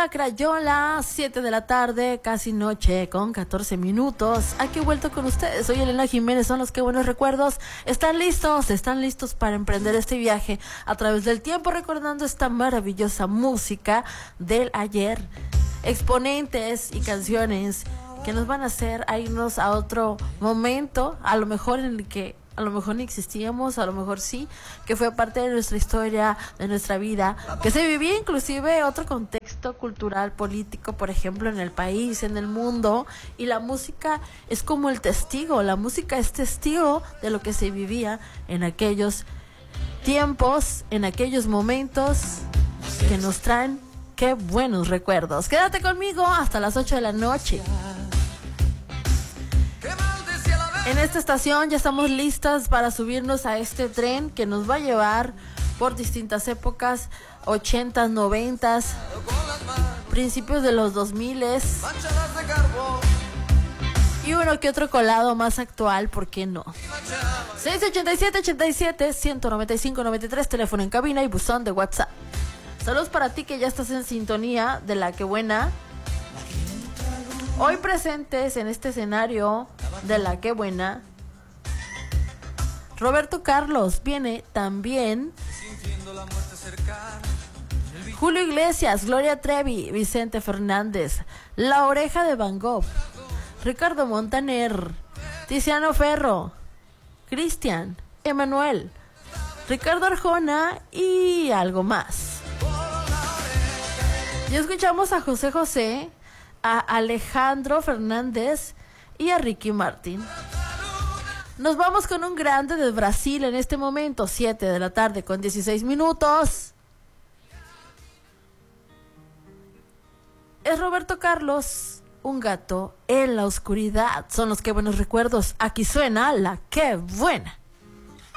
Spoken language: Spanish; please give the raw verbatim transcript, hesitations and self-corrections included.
Crayola, Crayola, siete de la tarde, casi noche, con catorce minutos. Aquí he vuelto con ustedes. Soy Elena Jiménez, son los que buenos recuerdos. ¿Están listos? ¿Están listos para emprender este viaje a través del tiempo, recordando esta maravillosa música del ayer? Exponentes y canciones que nos van a hacer a irnos a otro momento, a lo mejor en el que a lo mejor ni existíamos, a lo mejor sí, que fue parte de nuestra historia, de nuestra vida, que se vivía inclusive otro contexto cultural, político, por ejemplo, en el país, en el mundo, y la música es como el testigo, la música es testigo de lo que se vivía en aquellos tiempos, en aquellos momentos que nos traen qué buenos recuerdos. Quédate conmigo hasta las ocho de la noche. En esta estación ya estamos listas para subirnos a este tren que nos va a llevar por distintas épocas, ochentas, noventas, principios de los dos miles y uno que otro colado más actual, ¿por qué no? seis ochenta y siete, ochenta y siete, ciento noventa y cinco, noventa y tres, teléfono en cabina y buzón de WhatsApp. Saludos para ti que ya estás en sintonía de La Que Buena. Hoy presentes en este escenario de La Que Buena, Roberto Carlos, viene también Julio Iglesias, Gloria Trevi, Vicente Fernández, La Oreja de Van Gogh, Ricardo Montaner, Tiziano Ferro, Cristian, Emanuel, Ricardo Arjona y algo más. Ya escuchamos a José José, a Alejandro Fernández y a Ricky Martin. Nos vamos con un grande de Brasil en este momento, siete de la tarde con dieciséis minutos. Es Roberto Carlos, Un gato en la oscuridad. Son los que buenos recuerdos. Aquí suena La Que Buena.